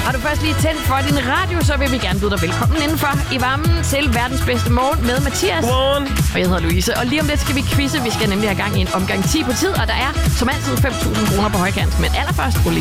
Har du først lige tændt for din radio, så vil vi gerne byde dig velkommen indenfor i varmen til verdens bedste morgen med Mathias. Godmorgen. Og jeg hedder Louise. Og lige om lidt skal vi quizze. Vi skal nemlig have gang i en omgang 10 på tid, og der er som altid 5.000 kroner på højkant. Men allerførst,